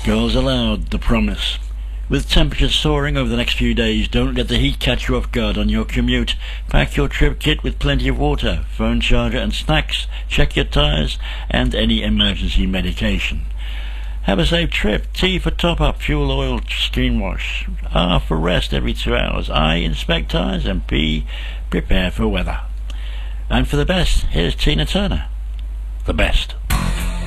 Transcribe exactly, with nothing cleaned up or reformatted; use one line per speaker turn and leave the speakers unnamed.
Girls Aloud, The Promise. With temperatures soaring over the next few days, don't let the heat catch you off guard on your commute. Pack your trip kit with plenty of water, phone charger and snacks, check your tyres, and any emergency medication. Have a safe trip. T for top-up, fuel, oil, screen wash. R for rest every two hours. I, inspect tyres. And P, prepare for weather. And for the best, here's Tina Turner. The best.